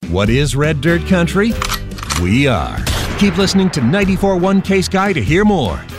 What is Red Dirt Country? We are. Keep listening to 94.1 Case Guy to hear more.